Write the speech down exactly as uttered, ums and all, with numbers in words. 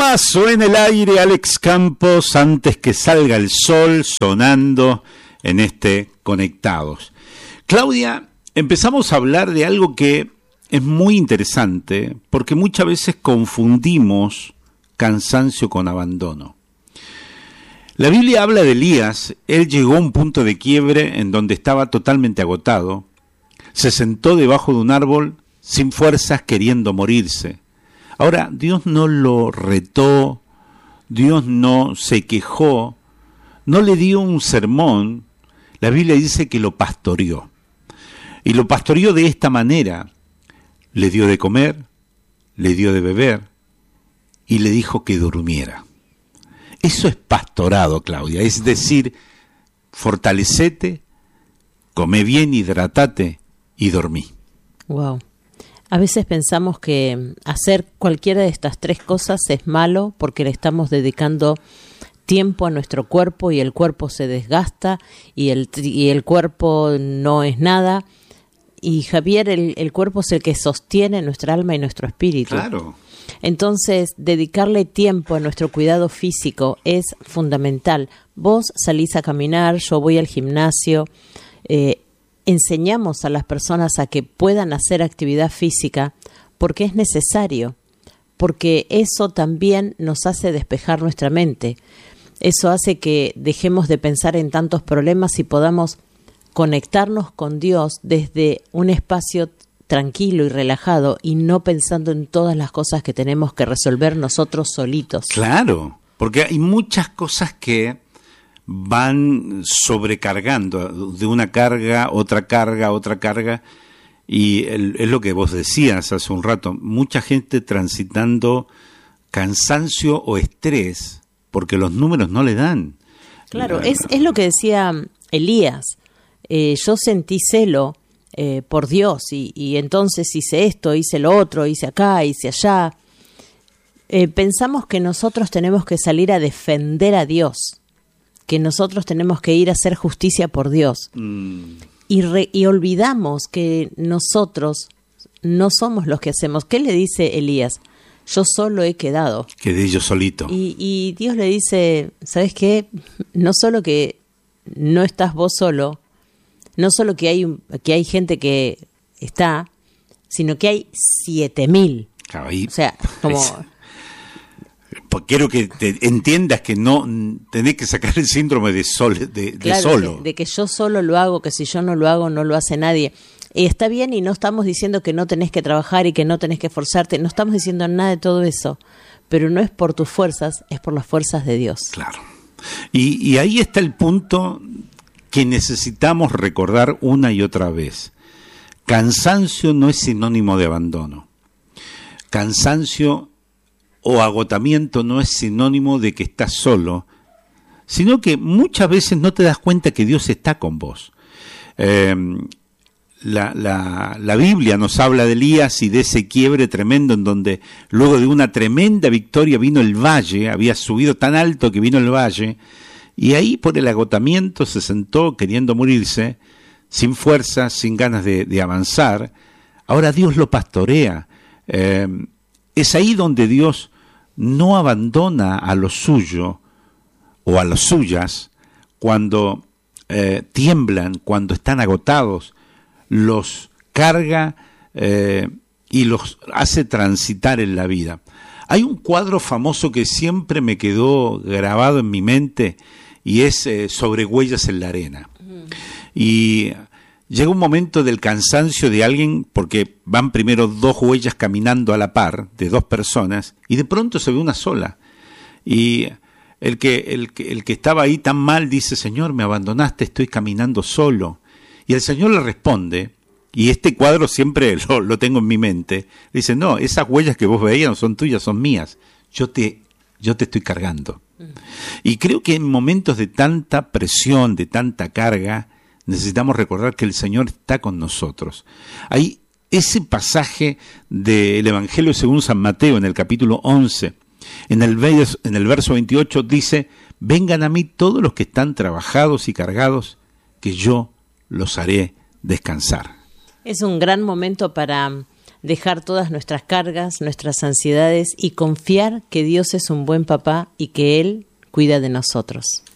Temazo en el aire, Alex Campos, antes que salga el sol, sonando en este Conectados. Claudia, empezamos a hablar de algo que es muy interesante, porque muchas veces confundimos cansancio con abandono. La Biblia habla de Elías. Él llegó a un punto de quiebre en donde estaba totalmente agotado, se sentó debajo de un árbol sin fuerzas, queriendo morirse. Ahora, Dios no lo retó, Dios no se quejó, no le dio un sermón. La Biblia dice que lo pastoreó. Y lo pastoreó de esta manera. Le dio de comer, le dio de beber y le dijo que durmiera. Eso es pastorado, Claudia. Es decir, fortalecete, come bien, hidratate y dormí. Wow. A veces pensamos que hacer cualquiera de estas tres cosas es malo porque le estamos dedicando tiempo a nuestro cuerpo y el cuerpo se desgasta y el, y el cuerpo no es nada. Y Javier, el, el cuerpo es el que sostiene nuestra alma y nuestro espíritu. Claro. Entonces, dedicarle tiempo a nuestro cuidado físico es fundamental. Vos salís a caminar, yo voy al gimnasio, eh, enseñamos a las personas a que puedan hacer actividad física porque es necesario, porque eso también nos hace despejar nuestra mente. Eso hace que dejemos de pensar en tantos problemas y podamos conectarnos con Dios desde un espacio tranquilo y relajado y no pensando en todas las cosas que tenemos que resolver nosotros solitos. Claro, porque hay muchas cosas que van sobrecargando de una carga, otra carga, otra carga, y el, es lo que vos decías hace un rato, mucha gente transitando cansancio o estrés porque los números no le dan. Claro, es, es lo que decía Elías, eh, yo sentí celo eh, por Dios y, y entonces hice esto, hice lo otro, hice acá, hice allá. Eh, pensamos que nosotros tenemos que salir a defender a Dios, que nosotros tenemos que ir a hacer justicia por Dios. Mm. Y, re, y olvidamos que nosotros no somos los que hacemos. ¿Qué le dice Elías? Yo solo he quedado. Quedé yo solito. Y, y Dios le dice, ¿sabes qué? No solo que no estás vos solo, no solo que hay, que hay gente que está, sino que hay siete mil. Claro, ahí, o sea, como... Es... Quiero que te entiendas que no tenés que sacar el síndrome de, sol, de, de claro, solo. De, de que yo solo lo hago, que si yo no lo hago, no lo hace nadie. Y está bien, y no estamos diciendo que no tenés que trabajar y que no tenés que esforzarte, no estamos diciendo nada de todo eso, pero no es por tus fuerzas, es por las fuerzas de Dios. Claro. Y, y ahí está el punto que necesitamos recordar una y otra vez. Cansancio no es sinónimo de abandono. Cansancio o agotamiento no es sinónimo de que estás solo, sino que muchas veces no te das cuenta que Dios está con vos. Eh, la, la, la Biblia nos habla de Elías y de ese quiebre tremendo en donde luego de una tremenda victoria vino el valle, había subido tan alto que vino el valle, y ahí por el agotamiento se sentó queriendo morirse, sin fuerzas, sin ganas de, de avanzar. Ahora Dios lo pastorea. Eh, es ahí donde Dios no abandona a lo suyo o a las suyas cuando eh, tiemblan, cuando están agotados, los carga eh, y los hace transitar en la vida. Hay un cuadro famoso que siempre me quedó grabado en mi mente y es eh, sobre huellas en la arena. Mm. Y llega un momento del cansancio de alguien porque van primero dos huellas caminando a la par de dos personas y de pronto se ve una sola. Y el que, el que, el que estaba ahí tan mal dice, Señor, me abandonaste, estoy caminando solo. Y el Señor le responde, y este cuadro siempre lo, lo tengo en mi mente, dice, no, esas huellas que vos veías no son tuyas, son mías. Yo te, yo te estoy cargando. Mm. Y creo que en momentos de tanta presión, de tanta carga, necesitamos recordar que el Señor está con nosotros. Hay ese pasaje del Evangelio según San Mateo en el capítulo once, en el, verso, en el verso veintiocho dice, vengan a mí todos los que están trabajados y cargados, que yo los haré descansar. Es un gran momento para dejar todas nuestras cargas, nuestras ansiedades y confiar que Dios es un buen papá y que Él cuida de nosotros.